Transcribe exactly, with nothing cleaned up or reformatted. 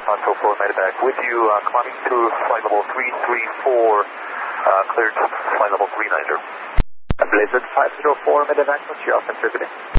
Alpha four medevac with you, uh, climbing to flight level three three four, uh, cleared to flight level three nine zero. Blizzard five zero four medevac, what's your contributing?